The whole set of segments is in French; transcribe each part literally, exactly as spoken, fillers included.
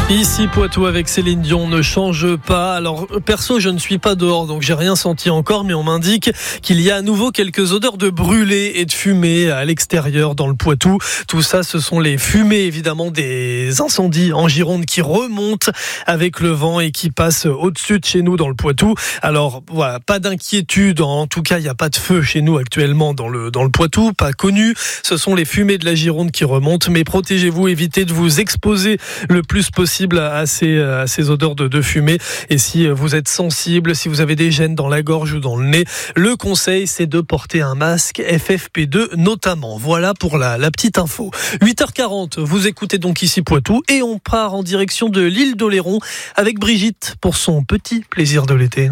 Ici Poitou avec Céline Dion, ne change pas. Alors perso je ne suis pas dehors donc j'ai rien senti encore, mais on m'indique qu'il y a à nouveau quelques odeurs de brûlé et de fumée à l'extérieur dans le Poitou. Tout ça ce sont les fumées évidemment des incendies en Gironde qui remontent avec le vent et qui passent au-dessus de chez nous dans le Poitou. Alors voilà, pas d'inquiétude, en tout cas il n'y a pas de feu chez nous actuellement dans le, dans le Poitou, pas connu. Ce sont les fumées de la Gironde qui remontent, mais protégez-vous, évitez de vous exposer le plus possible à ces, à ces odeurs de, de fumée. Et si vous êtes sensible, si vous avez des gènes dans la gorge ou dans le nez, le conseil c'est de porter un masque F F P deux notamment. Voilà pour la, la petite info. huit heures quarante, vous écoutez donc ici Poitou et on part en direction de l'île d'Oléron avec Brigitte pour son petit plaisir de l'été.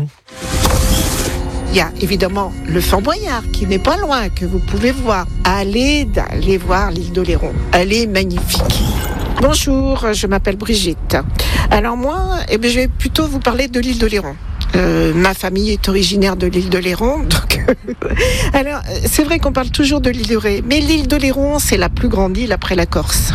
Il y a évidemment le Fort Boyard qui n'est pas loin, que vous pouvez voir. Allez, allez voir l'île d'Oléron. Elle est magnifique. Bonjour, je m'appelle Brigitte. Alors moi, eh bien, je vais plutôt vous parler de l'île d'Oléron. Euh, ma famille est originaire de l'île d'Oléron, donc alors c'est vrai qu'on parle toujours de l'île d'Oléron, mais l'île d'Oléron c'est la plus grande île après la Corse.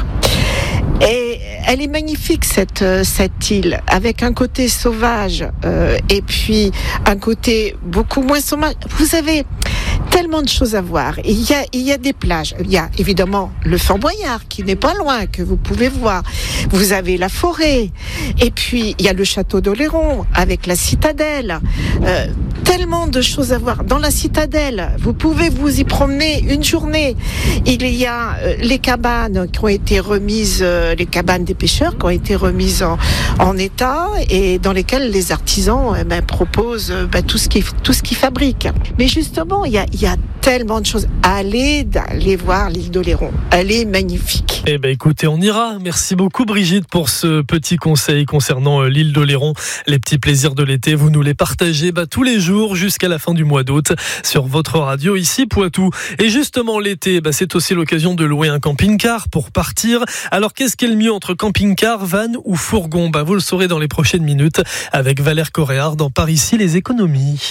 Et elle est magnifique cette cette île, avec un côté sauvage euh, et puis un côté beaucoup moins sauvage. Vous avez tellement de choses à voir. Il y a il y a des plages. Il y a évidemment le Fort Boyard qui n'est pas loin, que vous pouvez voir. Vous avez la forêt et puis il y a le château d'Oléron avec la citadelle. Euh, tellement de choses à voir dans la citadelle. Vous pouvez vous y promener une journée. Il y a euh, les cabanes qui ont été remises, euh, les cabanes des pêcheurs qui ont été remises en, en état et dans lesquelles les artisans eh ben, proposent euh, ben, tout ce qui tout ce qu'ils fabriquent. Mais justement, il y a il y a tellement de choses. Allez, allez voir l'île d'Oléron. Elle est magnifique. Eh ben écoutez, on ira. Merci beaucoup Brigitte pour ce petit conseil concernant euh, l'île d'Oléron. Les petits plaisirs de l'été, vous nous les partagez bah, tous les jours jusqu'à la fin du mois d'août sur votre radio ici Poitou. Et justement l'été, bah, c'est aussi l'occasion de louer un camping-car pour partir. Alors qu'est-ce qui est le mieux entre camping-car, van ou fourgon? Bah, vous le saurez dans les prochaines minutes avec Valère Coréard dans Par ici les économies.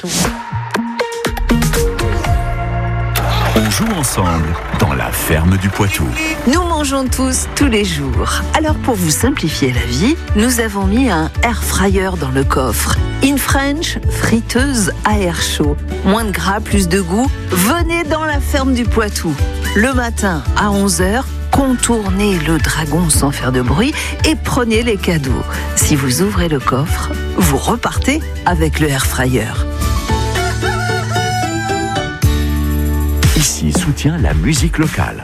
On joue ensemble dans la ferme du Poitou. Nous mangeons tous, tous les jours. Alors pour vous simplifier la vie, nous avons mis un air fryer dans le coffre. In French, friteuse à air chaud. Moins de gras, plus de goût. Venez dans la ferme du Poitou. Le matin à onze heures, contournez le dragon sans faire de bruit et prenez les cadeaux. Si vous ouvrez le coffre, vous repartez avec le air fryer. Ici soutient la musique locale.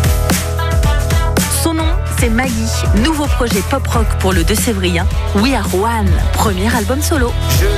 Son nom, c'est Maggie. Nouveau projet pop-rock pour le Deux-Sévrien. We Are One, premier album solo.